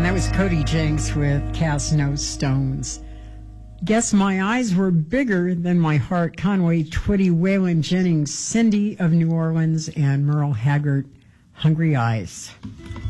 That was Cody Jinks with Cast No Stones. Guess My Eyes Were Bigger Than My Heart, Conway Twitty, Waylon Jennings, Cindy of New Orleans, and Merle Haggard, Hungry Eyes.